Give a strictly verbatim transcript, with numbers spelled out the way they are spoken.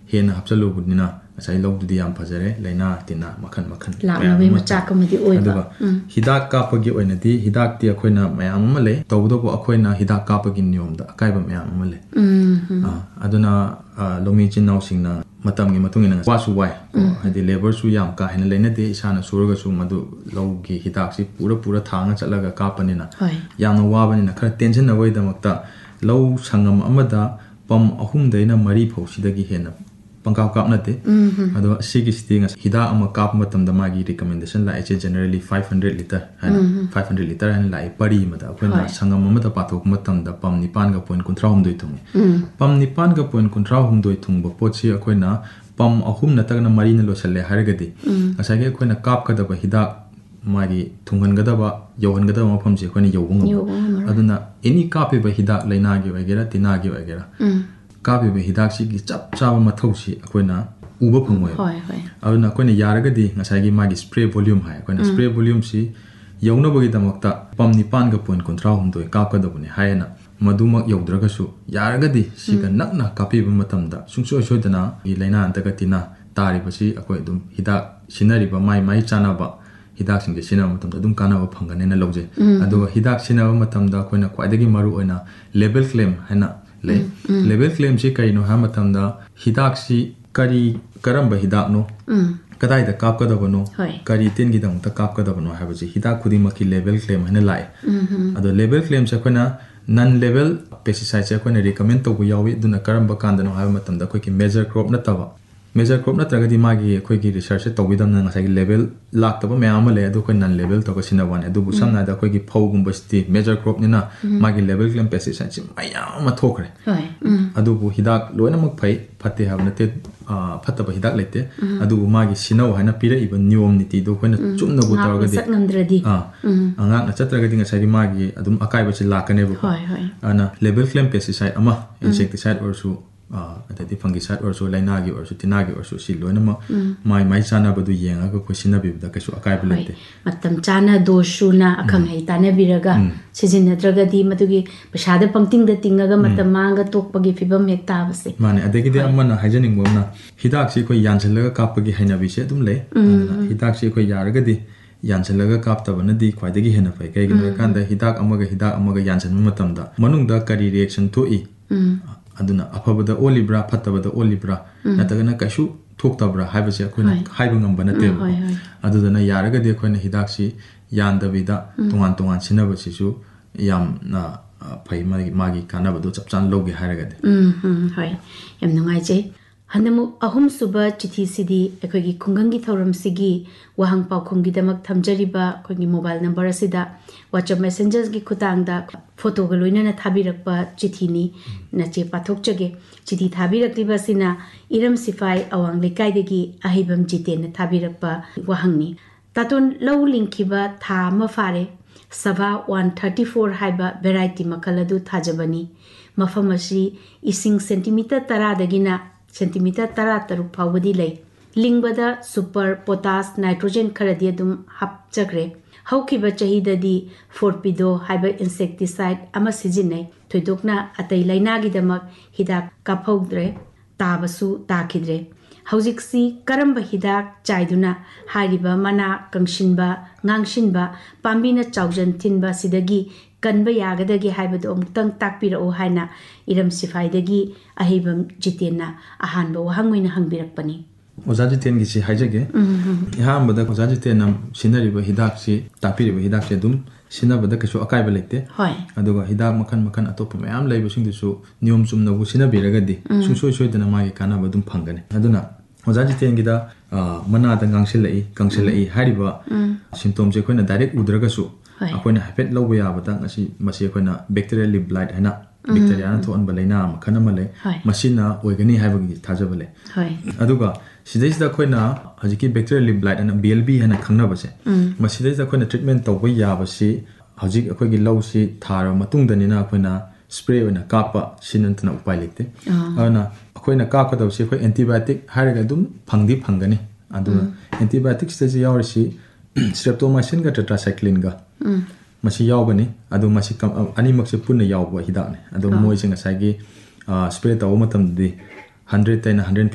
ꯍꯦꯟꯅ ꯍꯥꯞꯆꯜꯂꯨꯕꯅꯤꯅ ꯉꯁꯥꯏ ꯂꯧꯗꯨꯗꯤ ꯌꯥꯝ ꯐꯖꯔꯦ ꯂꯩꯅꯥ ꯇꯤꯟꯅꯥ ꯃꯈꯟ ꯃꯈꯟ ꯂꯥꯛꯅꯕꯒꯤ ꯃꯆꯥꯛ ꯑꯃꯗꯤ ꯑꯣꯏꯕ ꯑꯗꯨꯒ ꯍꯤꯗꯥꯛ ꯀꯥꯞꯄꯒꯤ ꯑꯣꯏꯅꯗꯤ ꯍꯤꯗꯥꯛꯇꯤ ꯑꯩꯈꯣꯏꯅ ꯃꯌꯥꯝ ꯑꯃ ꯂꯩ ꯇꯧꯕꯇꯕꯨ ꯑꯩꯈꯣꯏꯅ ꯍꯤꯗꯥꯛ ꯀꯥꯞꯄꯒꯤ ꯅꯤꯌꯣꯝꯗ ꯑꯀꯥꯏꯕ ꯃꯌꯥꯝ ꯑꯃ ꯂꯩ ꯑꯗꯨꯅ ꯂꯧꯃꯤ ꯏꯆꯤꯟ ꯏꯅꯥꯎꯁꯤꯡꯅ ꯃꯇꯝꯒꯤ ꯃꯇꯨꯡ ꯏꯟꯅ ꯋꯥꯁꯨ ꯋꯥꯏ ꯍꯥꯏꯗꯤ ꯂꯦꯕꯔꯁꯨ ꯌꯥꯝ ꯀꯥ ꯍꯦꯟꯅ ꯂꯩꯅꯗꯦ ꯏꯁꯥꯅ ꯁꯨꯔꯒꯁꯨ ꯃꯗꯨ ꯂꯧꯒꯤ ꯍꯤꯗꯥꯛꯁꯤ ꯄꯨꯔ ꯄꯨꯔ ꯊꯥꯡꯉ ꯆꯠꯂꯒ ꯀꯥꯞꯄꯅꯤꯅ ꯌꯥꯝꯅ ꯋꯥꯕꯅꯤꯅ ꯈꯔ ꯇꯦꯟꯁꯤꯟꯅꯕꯒꯤꯗꯃꯛꯇ ꯂꯧ ꯁꯪꯉꯝ ꯑꯃꯗ ꯄꯝ ꯑꯍꯨꯝꯗꯩꯅ ꯃꯔꯤ ꯐꯥꯎꯁꯤꯗꯒꯤ ꯍꯦꯟꯅ ꯄꯪꯀꯥꯞ ꯀꯥꯞꯅꯗꯦ ꯑꯗꯣ ꯁꯤꯒꯤꯁꯤꯗꯤ ꯍꯤꯗꯥꯛ ꯑꯃ ꯀꯥꯞꯄ ꯃꯇꯝꯗ ꯃꯥꯒꯤ ꯔꯤꯀꯃꯦꯟꯗꯦꯁꯟ ꯂꯥꯛꯏꯁꯦ ꯖꯦꯅꯔꯦꯂꯤ ꯐꯥꯏꯚ ꯍꯟꯗ꯭ꯔꯦꯗ ꯂꯤꯇꯔ ꯍꯥꯏꯅ ꯐꯥꯏꯚ ꯍꯟꯗ꯭ꯔꯦꯗ ꯂꯤꯇꯔ ꯍꯥꯏꯅ ꯂꯥꯛꯏ ꯄꯔꯤ ꯑꯃꯗ ꯑꯩꯈꯣꯏꯅ ꯁꯪꯉꯝ ꯑꯃꯗ ꯄꯥꯊꯣꯛꯄ ꯃꯇꯝꯗ ꯄꯝ ꯅꯤꯄꯥꯟꯒ ꯄꯣꯏꯟ ꯀꯨꯟꯊ꯭ꯔꯥꯍꯨꯝꯗꯣꯏ ꯊꯨꯡꯉꯤ ꯄꯝ ꯅꯤꯄꯥꯟꯒ ꯄꯣꯏꯟ ꯀꯨꯟꯊ꯭ꯔꯥꯍꯨꯝꯗꯣꯏ ꯊꯨꯡꯕ ꯄꯣꯠꯁꯤ ꯑꯩꯈꯣꯏꯅ ꯄꯝ ꯑꯍꯨꯝ ꯅꯠꯇ꯭ꯔꯒꯅ ꯃꯔꯤꯅ ꯂꯣꯏꯁꯤꯜꯂꯦ ꯍꯥꯏꯔꯒꯗꯤ ꯉꯁꯥꯏꯒꯤ ꯑꯩꯈꯣꯏꯅ ꯀꯥꯞꯀꯗꯕ ꯍꯤꯗꯥꯛ ꯃꯥꯒꯤ ꯊꯨꯡꯍꯟꯒꯗꯕ ꯌꯧꯍꯟꯒꯗꯕ ꯃꯐꯝꯁꯤ ꯑꯩꯈꯣꯏꯅ ꯌꯧꯕ ꯉꯝꯃꯣꯏ ꯑꯗꯨꯅ ꯑꯦꯅꯤ ꯀꯥꯞꯄꯤꯕ ꯍꯤꯗꯥꯛ ꯂꯩꯅꯥꯒꯤ ꯑꯣꯏꯒꯦꯔꯥ ꯇꯤꯟꯅꯥꯒꯤ ꯑꯣꯏꯒꯦꯔꯥ ꯀꯥꯞꯄꯤꯕ ꯍꯤꯗꯥꯛꯁꯤꯒꯤ ꯆꯞ ꯆꯥꯕ ꯃꯊꯧꯁꯤ ꯑꯩꯈꯣꯏꯅ ꯎꯕ ꯐꯪꯉꯣꯏꯕ ꯑꯗꯨꯅ ꯑꯩꯈꯣꯏꯅ ꯌꯥꯔꯒꯗꯤ ꯉꯁꯥꯏꯒꯤ ꯃꯥꯒꯤ ꯁ꯭ꯄ꯭ꯔꯦ ꯚꯣꯜꯌꯨꯝ ꯍꯥꯏ ꯑꯩꯈꯣꯏꯅ ꯁ꯭ꯄ꯭ꯔꯦ ꯚꯣꯜꯌꯨꯝꯁꯤ ꯌꯧꯅꯕꯒꯤꯗꯃꯛꯇ ꯄꯝ ꯅꯤꯄꯥꯟꯒ ꯄꯣꯏꯟ ꯀꯨꯟꯊ꯭ꯔꯥꯍꯨꯝꯗꯣꯏ ꯀꯥꯞꯀꯗꯕꯅꯤ ꯍꯥꯏꯅ ꯃꯗꯨꯃꯛ ꯌꯧꯗ꯭ꯔꯒꯁꯨ ꯌꯥꯔꯒꯗꯤ ꯁꯤꯒ ꯅꯛꯅ ꯀꯥꯞꯄꯤꯕ ꯃꯇꯝꯗ ꯁꯨꯡꯁꯣꯏ ꯁꯣꯏꯗꯅ ꯂꯩꯅꯥ ꯅꯠꯇ꯭ꯔꯒ ꯇꯤꯟꯅꯥ ꯇꯥꯔꯤꯕꯁꯤ ꯑꯩꯈꯣꯏ ꯑꯗꯨꯝ ꯍꯤꯗꯥꯛ ꯁꯤꯖꯤꯟꯅꯔꯤꯕ ꯃꯥꯏ ꯃꯥꯏ ꯆꯥꯅꯕ ꯍꯤꯗꯥꯛꯁꯤꯡꯁꯦ ꯁꯤꯖꯤꯟꯅꯕ ꯃꯇꯝꯗ ꯑꯗꯨꯝ ꯀꯥꯟꯅꯕ ꯐꯪꯒꯅꯦꯅ ꯂꯧꯖꯩ ꯑꯗꯨꯒ ꯍꯤꯗꯥꯛ ꯁꯤꯖꯤꯟꯅꯕ ꯃꯇꯝꯗ ꯑꯩꯈꯣꯏꯅ ꯈ꯭ꯋꯥꯏꯗꯒꯤ ꯃꯔꯨꯑꯣꯏna ꯂꯦꯕꯦꯜ ꯀ꯭ꯂꯦꯝ ꯍꯥꯏꯅ ꯂꯩ ꯂꯦꯕꯦꯜ ꯀ꯭ꯂꯦꯝꯁꯤ ꯀꯔꯤꯅꯣ ꯍꯥꯏꯕ ꯃꯇꯝꯗ ꯍꯤꯗꯥꯛꯁꯤ ꯀꯔꯤ ꯀꯔꯝꯕ ꯍꯤꯗꯥꯛꯅꯣ ꯀꯗꯥꯏꯗ ꯀꯥꯞꯀꯗꯕꯅꯣ ꯀꯔꯤ ꯇꯤꯟꯒꯤꯗꯃꯛꯇ ꯀꯥꯞꯀꯗꯕꯅꯣ ꯍꯥꯏꯕꯁꯤ ꯍꯤꯗꯥꯛ ꯈꯨꯗꯤꯡꯃꯛꯀꯤ ꯂꯦꯕꯦꯜ ꯀ꯭ꯂꯦꯝ ꯍꯥꯏꯅ ꯂꯥꯛꯏ ꯑꯗꯣ ꯂꯦꯕꯦꯜ ꯀ꯭ꯂꯦꯝꯁꯦ ꯑꯩꯈꯣꯏꯅ ꯅꯟ ꯂꯦꯕꯦꯜ ꯄꯦꯁꯇꯤꯁꯥꯏꯗꯁꯦ ꯑꯩꯈꯣꯏꯅ ꯔꯤꯀꯃꯦꯟ ꯇꯧꯕ ꯌꯥꯎꯏ ꯑꯗꯨꯅ ꯀꯔꯝꯕ ꯀꯥꯟꯗꯅꯣ ꯍꯥꯏꯕ ꯃꯇꯝꯗ ꯑꯩꯈꯣꯏꯒꯤ ꯃꯦꯖꯔ ꯀ꯭ꯔꯣꯞ ꯅꯠꯇꯕ ꯃꯦꯖꯔ ꯀ꯭ꯔꯣꯞ ꯅꯠꯇ꯭ꯔꯒꯗꯤ ꯃꯥꯒꯤ ꯑꯩꯈꯣꯏꯒꯤ ꯔꯤꯁꯔꯆꯁꯦ ꯇꯧꯕꯤꯗꯕꯅ ꯉꯁꯥꯏꯒꯤ ꯂꯦꯕꯦꯜ ꯂꯥꯛꯇꯕ ꯃꯌꯥꯝ ꯑꯃ ꯂꯩ ꯑꯗꯨ ꯑꯩꯈꯣꯏ ꯅꯟ ꯂꯦꯕꯦꯜ ꯇꯧꯔꯒ ꯁꯤꯖꯤꯟꯅꯕ ꯋꯥꯅꯤ ꯑꯗꯨꯕꯨ ꯁꯝꯅ ꯍꯥꯏꯔꯕꯗ ꯑꯩꯈꯣꯏꯒꯤ ꯐꯧꯒꯨꯝꯕꯁꯤꯗꯤ ꯃꯦꯖꯔ ꯀ꯭ꯔꯣꯞꯅꯤꯅ ꯃꯥꯒꯤ ꯂꯦꯕꯦꯜ ꯀ꯭ꯂꯦꯝ ꯄꯦꯁꯇꯤꯁꯥꯏꯗꯁꯤ ꯃꯌꯥꯝ ꯑꯃ ꯊꯣꯛꯈ꯭ꯔꯦ ꯑꯗꯨꯕꯨ ꯍꯤꯗꯥꯛ ꯂꯣꯏꯅꯃꯛ ꯐꯩ ꯐꯠꯇꯦ ꯍꯥꯏꯕ ꯅꯠꯇꯦ ꯐꯠꯇꯕ ꯍꯤꯗꯥꯛ ꯂꯩꯇꯦ ꯑꯗꯨꯕꯨ ꯃꯥꯒꯤ ꯁꯤꯅꯧ ꯍꯥꯏꯅ ꯄꯤꯔꯛꯏꯕ ꯅꯤꯌꯣꯝ ꯅꯤꯇꯤꯗꯣ ꯑꯩꯈꯣꯏꯅ ꯆꯨꯝꯅꯕꯨ ꯇꯧꯔꯒꯗꯤ ꯉꯥꯛꯅ ꯆꯠꯇ꯭ꯔꯒꯗꯤ ꯉꯁꯥꯏꯒꯤ ꯃꯥꯒꯤ ꯑꯗꯨꯝ ꯑꯀꯥꯏꯕꯁꯤ ꯂꯥꯛꯀꯅꯦꯕꯀꯣ ꯑꯗꯨꯅ ꯂꯦꯕꯦꯜ ꯀ꯭ꯂꯦꯝ ꯄꯦꯁꯇꯤꯁꯥꯏꯗ ꯑꯃ ꯏꯟꯁꯦꯛꯇꯤꯁꯥꯏꯗ ꯑꯣꯏꯔꯁꯨ ꯑꯗꯩꯗꯤ ꯐꯪꯒꯤꯁꯥꯏꯗ ꯑꯣꯏꯔꯁꯨ ꯂꯩꯅꯥꯒꯤ ꯑꯣꯏꯔꯁꯨ ꯇꯤꯟꯅꯥꯒꯤ ꯑꯣꯏꯔꯁꯨ ꯁꯤ ꯂꯣꯏꯅꯃꯛ ꯃꯥꯏ ꯃꯥꯏ ꯆꯥꯅꯕꯗꯨ ꯌꯦꯡꯉꯒ ꯑꯩꯈꯣꯏ ꯁꯤꯖꯤꯟꯅꯕꯤꯕꯗ ꯀꯩꯁꯨ ꯑꯀꯥꯏꯕ ꯂꯩꯇꯦ ꯃꯇꯝ ꯆꯥꯅ ꯗꯣꯁ ꯁꯨꯅ ꯑꯈꯪ ꯑꯍꯩ ꯇꯥꯟꯅꯕꯤꯔꯒ ꯁꯤꯖꯤꯟꯅꯗ꯭ꯔꯒꯗꯤ ꯃꯗꯨꯒꯤ ꯄꯩꯁꯥꯗ ꯄꯪꯇꯤꯡꯗ ꯇꯤꯡꯉꯒ ꯃꯇꯝ ꯃꯥꯡꯒ ꯇꯣꯛꯄꯒꯤ ꯐꯤꯕꯝ ꯍꯦꯛ ꯇꯥꯕꯁꯦ ꯃꯥꯅꯦ ꯑꯗꯒꯤꯗꯤ ꯑꯃꯅ ꯍꯥꯏꯖꯅꯤꯡꯕ ꯑꯃꯅ ꯍꯤꯗꯥꯛꯁꯤ ꯑꯩꯈꯣꯏ ꯌꯥꯟꯁꯤꯜꯂꯒ ꯀꯥꯞꯄꯒꯤ ꯍꯩꯅꯕꯤꯁꯦ ꯑꯗꯨꯝ ꯂꯩ ꯑꯗꯨꯅ ꯍꯤꯗꯥꯛꯁꯤ ꯑꯩꯈꯣꯏ ꯌꯥꯔꯒꯗꯤ ꯌꯥꯟꯁꯤꯜꯂꯒ ꯀꯥꯞꯇꯕꯅꯗꯤ ꯈ꯭ꯋꯥꯏꯗꯒꯤ ꯍꯦꯟꯅ ꯐꯩ ꯀꯩꯒꯤꯅꯣ ꯍꯥꯏꯔꯀꯥꯟꯗ ꯍꯤꯗꯥꯛ ꯑꯃꯒ ꯍꯤꯗꯥꯛ ꯑꯃꯒ ꯌꯥꯟꯁꯤꯟꯕ ꯃꯇꯝꯗ ꯃꯅꯨꯡꯗ ꯀꯔꯤ ꯔꯤꯑꯦꯛꯁꯟ ꯊꯣꯛꯏ ꯑꯗꯨꯅ ꯑꯐꯕꯗ ꯑꯣꯜꯂꯤꯕ꯭ꯔꯥ ꯐꯠꯇꯕꯗ ꯑꯣꯜꯂꯤꯕ꯭ꯔꯥ ꯅꯠꯇ꯭ꯔꯒꯅ ꯀꯩꯁꯨ ꯊꯣꯛꯇꯕ꯭ꯔꯥ ꯍꯥꯏꯕꯁꯦ ꯑꯩꯈꯣꯏꯅ ꯍꯥꯏꯕ ꯉꯝꯕ ꯅꯠꯇꯦꯕ ꯑꯗꯨꯗꯨꯅ ꯌꯥꯔꯒꯗꯤ ꯑꯩꯈꯣꯏꯅ ꯍꯤꯗꯥꯛꯁꯤ ꯌꯥꯟꯗꯕꯤꯗ ꯇꯣꯉꯥꯟ ꯇꯣꯉꯥꯟ ꯁꯤꯟꯅꯕꯁꯤꯁꯨ ꯌꯥꯝꯅ ꯐꯩ ꯃꯥꯒꯤ ꯃꯥꯒꯤ ꯀꯥꯟꯅꯕꯗꯣ ꯆꯞ ꯆꯥꯅ ꯂꯧꯒꯦ ꯍꯥꯏꯔꯒꯗꯤ ꯍꯣꯏ ꯌꯥꯝ ꯅꯨꯡꯉꯥꯏꯖꯩ ꯍꯟꯗꯃꯨꯛ ꯑꯍꯨꯝꯁꯨꯕ ꯆꯤꯊꯤꯁꯤꯗꯤ ꯑꯩꯈꯣꯏꯒꯤ ꯈꯨꯡꯒꯪꯒꯤ ꯊꯧꯔꯝꯁꯤꯒꯤ ꯋꯥꯍꯪ ꯄꯥꯎꯈꯨꯝꯒꯤꯗꯃꯛ ꯊꯝꯖꯔꯤꯕ ꯑꯩꯈꯣꯏꯒꯤ ꯃꯣꯕꯥꯏꯜ ꯅꯝꯕꯔ ꯑꯁꯤꯗ WhatsApp ꯃꯦꯁꯦꯟꯖꯔꯒꯤ ꯈꯨꯠꯊꯥꯡꯗ ꯐꯣꯇꯣꯒ ꯂꯣꯏꯅꯅ ꯊꯥꯕꯤꯔꯛꯄ ꯆꯤꯊꯤꯅꯤ ꯅꯆꯦ ꯄꯥꯊꯣꯛꯆꯒꯦ ꯆꯤꯊꯤ ꯊꯥꯕꯤꯔꯛꯂꯤꯕ ꯑꯁꯤꯅ ꯏꯔꯝ ꯁꯤꯐꯥꯏ ꯑꯋꯥꯡ ꯂꯩꯀꯥꯏꯗꯒꯤ ꯑꯍꯩꯕꯝ ꯖꯤꯇꯦꯟꯅ ꯊꯥꯕꯤꯔꯛꯄ ꯋꯥꯍꯪꯅꯤ ꯇꯥꯇꯣꯟ ꯂꯧ ꯂꯤꯡꯈꯤꯕ ꯊꯥ ꯑꯃ ꯐꯥꯔꯦ ꯁꯚꯥ ꯋꯥꯟ ꯊꯥꯔꯇꯤ ꯐꯣꯔ ꯍꯥꯏꯕ ꯚꯦꯔꯥꯏꯇꯤ ꯃꯈꯜ ꯑꯗꯨ ꯊꯥꯖꯕꯅꯤ ꯃꯐꯝ ꯑꯁꯤ ꯏꯁꯤꯡ ꯁꯦꯟꯇꯤꯃꯤꯇꯔ ꯇꯔꯥꯗꯒꯤꯅ ꯁꯦꯟꯇꯤꯃꯤꯇꯔ ꯇꯔꯥ ꯇꯔꯨꯛ ꯐꯥꯎꯕꯗꯤ ꯂꯩ ꯂꯤꯡꯕꯗ ꯁꯨꯄꯔ ꯄꯣꯇꯥꯁ ꯅꯥꯏꯇ꯭ꯔꯣꯖꯦꯟ ꯈꯔꯗꯤ ꯑꯗꯨꯝ ꯍꯥꯞꯆꯈ꯭ꯔꯦ ꯍꯧꯈꯤꯕ ꯆꯍꯤꯗꯗꯤ ꯐꯣꯔꯄꯤꯗꯣ ꯍꯥꯏꯕ ꯏꯟꯁꯦꯛꯇꯤꯁꯥꯏꯗ ꯑꯃ ꯁꯤꯖꯤꯟꯅꯩ ꯊꯣꯏꯗꯣꯛꯅ ꯑꯇꯩ ꯂꯩꯅꯥꯒꯤꯗꯃꯛ ꯍꯤꯗꯥꯛ ꯀꯥꯞꯍꯧꯗ꯭ꯔꯦ ꯇꯥꯕꯁꯨ ꯇꯥꯈꯤꯗ꯭ꯔꯦ ꯍꯧꯖꯤꯛꯁꯤ ꯀꯔꯝꯕ ꯍꯤꯗꯥꯛ ꯆꯥꯏꯗꯨꯅ ꯍꯥꯏꯔꯤꯕ ꯃꯅꯥ ꯀꯪꯁꯤꯟꯕ ꯉꯥꯡꯁꯤꯟꯕ ꯄꯥꯝꯕꯤꯅ ꯆꯥꯎꯖꯟ ꯊꯤꯟꯕ ꯑꯁꯤꯗꯒꯤ ꯀꯟꯕ ꯌꯥꯒꯗꯒꯦ ꯍꯥꯏꯕꯗꯨ ꯑꯃꯨꯛꯇꯪ ꯇꯥꯛꯄꯤꯔꯛꯎ ꯍꯥꯏꯅ ꯏꯔꯝ ꯁꯤꯐꯥꯏꯗꯒꯤ ꯑꯍꯩꯕꯝ ꯖꯤꯇꯦꯟꯅ ꯑꯍꯥꯟꯕ ꯋꯥꯍꯪ ꯑꯣꯏꯅ ꯍꯪꯕꯤꯔꯛꯄꯅꯤ ꯑꯣꯖꯥ ꯖꯤꯇꯦꯟꯒꯤꯁꯤ ꯍꯥꯏꯖꯒꯦ ꯑꯍꯥꯟꯕꯗ ꯑꯣꯖꯥ ꯖꯤꯇꯦꯟꯅ ꯁꯤꯖꯤꯟꯅꯔꯤꯕ ꯍꯤꯗꯥꯛꯁꯤ ꯇꯥꯛꯄꯤꯔꯤꯕ ꯍꯤꯗꯥꯛꯁꯤ ꯑꯗꯨꯝ ꯁꯤꯖꯤꯟꯅꯕꯗ ꯀꯩꯁꯨ ꯑꯀꯥꯏꯕ ꯂꯩꯇꯦ ꯑꯗꯨꯒ ꯍꯤꯗꯥꯛ ꯃꯈꯜ ꯃꯈꯜ ꯑꯇꯣꯞꯄ ꯃꯌꯥꯝ ꯂꯩꯕꯁꯤꯡꯗꯨꯁꯨ ꯅꯤꯌꯣꯝ ꯆꯨꯝꯅꯕꯨ ꯁꯤꯖꯤꯟꯅꯕꯤꯔꯒꯗꯤ ꯁꯨꯡꯁꯣꯏ ꯁꯣꯏꯗꯅ ꯃꯥꯒꯤ ꯀꯥꯟꯅꯕ ꯑꯗꯨꯝ ꯐꯪꯒꯅꯤ ꯑꯗꯨꯅ ꯑꯣꯖꯥ ꯖꯤꯇꯦꯟꯒꯤꯗ ꯃꯅꯥꯗ ꯉꯥꯡꯁꯤꯜꯂꯛꯏ ꯀꯪꯁꯤꯜꯂꯛꯏ ꯍꯥꯏꯔꯤꯕ ꯁꯤꯝꯇꯣꯝꯁꯦ ꯑꯩꯈꯣꯏꯅ ꯗꯥꯏꯔꯦꯛ ꯎꯗ꯭ꯔꯒꯁꯨ ꯑꯩꯈꯣꯏꯅ ꯍꯥꯏꯐꯦꯠ ꯂꯧꯕ ꯌꯥꯕꯗ ꯉꯁꯤ ꯃꯁꯤ ꯑꯩꯈꯣꯏꯅ ꯕꯦꯛꯇꯤꯔꯤꯌꯦꯜ ꯂꯤꯞ ꯕ꯭ꯂꯥꯏꯠ ꯍꯥꯏꯅ ꯕꯦꯛꯇꯤꯔꯤꯌꯥꯅ ꯊꯣꯛꯍꯟꯕ ꯂꯩꯅꯥ ꯃꯈꯜ ꯑꯃ ꯂꯩ ꯃꯁꯤꯅ ꯑꯣꯏꯒꯅꯤ ꯍꯥꯏꯕꯒꯤ ꯊꯥꯖꯕ ꯂꯩ ꯑꯗꯨꯒ ꯁꯤꯗꯩꯁꯤꯗ ꯑꯩꯈꯣꯏꯅ ꯍꯧꯖꯤꯛꯀꯤ ꯕꯦꯛꯇꯤꯔꯤꯌꯦꯜ ꯂꯤꯞ ꯕ꯭ꯂꯥꯏꯠ ꯑꯅ ꯕꯤ ꯑꯦꯜ ꯕꯤ ꯍꯥꯏꯅ ꯈꯪꯅꯕꯁꯦ ꯃꯁꯤꯗꯩꯁꯤꯗ ꯑꯩꯈꯣꯏꯅ ꯇ꯭ꯔꯤꯠꯃꯦꯟ ꯇꯧꯕ ꯌꯥꯕꯁꯤ ꯍꯧꯖꯤꯛ ꯑꯩꯈꯣꯏꯒꯤ ꯂꯧꯁꯤ ꯊꯥꯔꯕ ꯃꯇꯨꯡꯗꯅꯤꯅ ꯑꯩꯈꯣꯏꯅ ꯁ꯭ꯄ꯭ꯔꯦ ꯑꯣꯏꯅ ꯀꯥꯞꯄ ꯁꯤ ꯅꯠꯇꯅ ꯎꯄꯥꯏ ꯂꯩꯇꯦ ꯑꯗꯨꯅ ꯑꯩꯈꯣꯏꯅ ꯀꯥꯞꯀꯗꯕꯁꯤ ꯑꯩꯈꯣꯏ ꯑꯦꯟꯇꯤꯕꯥꯏꯑꯣꯇꯤꯛ ꯍꯥꯏꯔꯒ ꯑꯗꯨꯝ ꯐꯪꯗꯤ ꯐꯪꯒꯅꯤ ꯑꯗꯨꯅ ꯑꯦꯟꯇꯤꯕꯥꯏꯑꯣꯇꯤꯛꯁꯤꯗ ꯌꯥꯎꯔꯤꯁꯤ ꯁ꯭ꯇ꯭ꯔꯦꯞꯇꯣꯃꯥꯏꯁꯤꯟꯒ ꯇꯦꯇ꯭ꯔꯥꯁꯥꯏꯀ꯭ꯂꯤꯟꯒ ꯃꯁꯤ ꯌꯥꯎꯒꯅꯤ ꯑꯗꯨ ꯃꯁꯤ ꯑꯅꯤꯃꯛꯁꯦ ꯄꯨꯟꯅ ꯌꯥꯎꯕ ꯍꯤꯗꯥꯛꯅꯤ ꯑꯗꯣ ꯃꯣꯏꯁꯦ ꯉꯁꯥꯏꯒꯤ ꯁ꯭ꯄ꯭ꯔꯦ ꯇꯧꯕ ꯃꯇꯝꯗꯗꯤ ꯍꯟꯗ꯭ꯔꯦꯗꯇꯩꯅ ꯍꯟꯗ꯭ꯔꯦꯗ